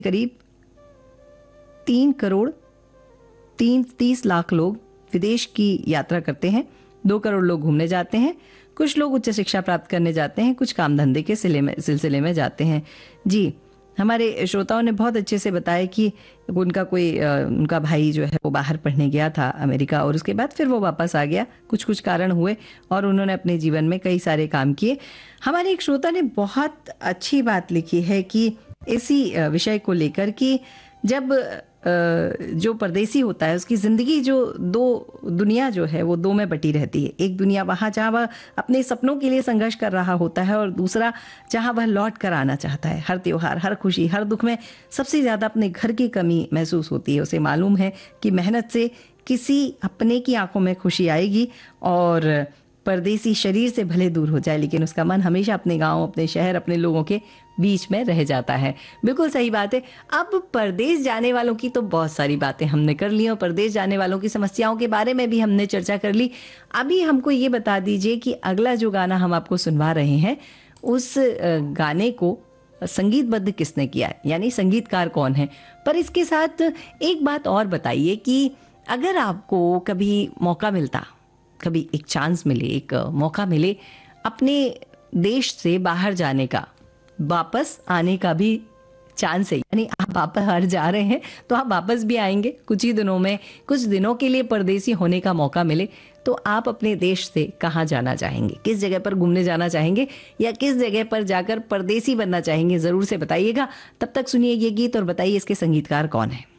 करीब 3 करोड़ 30 लाख लोग विदेश की यात्रा करते हैं। 2 करोड़ लोग घूमने जाते हैं। कुछ लोग उच्च शिक्षा प्राप्त करने जाते हैं, कुछ काम धंधे के सिलसिले में जाते हैं। जी, हमारे श्रोताओं ने बहुत अच्छे से बताया कि उनका भाई जो है वो बाहर पढ़ने गया था अमेरिका, और उसके बाद फिर वो वापस आ गया। कुछ कुछ कारण हुए और उन्होंने अपने जीवन में कई सारे काम किए। हमारे एक श्रोता ने बहुत अच्छी बात लिखी है कि इसी विषय को लेकर कि जब जो परदेसी होता है उसकी जिंदगी जो दुनिया जो है वो दो में बटी रहती है। एक दुनिया वहाँ जहाँ वह अपने सपनों के लिए संघर्ष कर रहा होता है, और दूसरा जहाँ वह लौट कर आना चाहता है। हर त्योहार, हर खुशी, हर दुख में सबसे ज्यादा अपने घर की कमी महसूस होती है। उसे मालूम है कि मेहनत से किसी अपने की आंखों में खुशी आएगी, और परदेसी शरीर से भले दूर हो जाए लेकिन उसका मन हमेशा अपने गांव, अपने शहर, अपने लोगों के बीच में रह जाता है। बिल्कुल सही बात है। अब परदेश जाने वालों की तो बहुत सारी बातें हमने कर ली, और परदेश जाने वालों की समस्याओं के बारे में भी हमने चर्चा कर ली। अभी हमको ये बता दीजिए कि अगला जो गाना हम आपको सुनवा रहे हैं, उस गाने को संगीतबद्ध किसने किया है, यानी संगीतकार कौन है। पर इसके साथ एक बात और बताइए कि अगर आपको कभी मौका मिलता, कभी एक चांस मिले, एक मौका मिले अपने देश से बाहर जाने का, वापस आने का भी चांस है, यानी आप वापस बाहर जा रहे हैं तो आप वापस भी आएंगे कुछ ही दिनों में, कुछ दिनों के लिए परदेसी होने का मौका मिले, तो आप अपने देश से कहाँ जाना चाहेंगे, किस जगह पर घूमने जाना चाहेंगे, या किस जगह पर जाकर परदेसी बनना चाहेंगे, जरूर से बताइएगा। तब तक सुनिए ये गीत और बताइए इसके संगीतकार कौन है।